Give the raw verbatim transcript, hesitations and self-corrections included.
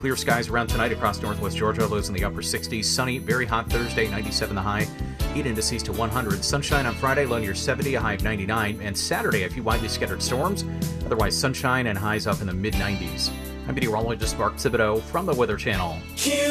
Clear skies around tonight across northwest Georgia. Lows in the upper sixties. Sunny, very hot Thursday, ninety-seven the high. Heat indices to one hundred. Sunshine on Friday, low near seventy, a high of ninety-nine. And Saturday, a few widely scattered storms. Otherwise, sunshine and highs up in the mid nineties. I'm meteorologist Mark Thibodeau from the Weather Channel.